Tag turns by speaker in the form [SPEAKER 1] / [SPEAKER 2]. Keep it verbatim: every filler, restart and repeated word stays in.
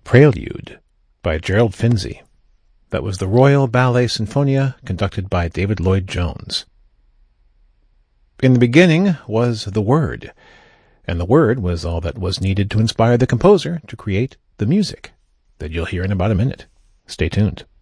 [SPEAKER 1] Prelude by Gerald Finzi. That was the Royal Ballet Sinfonia, conducted by David Lloyd Jones. In the beginning was the Word, and the Word was all that was needed to inspire the composer to create the music that you'll hear in about a minute. Stay tuned.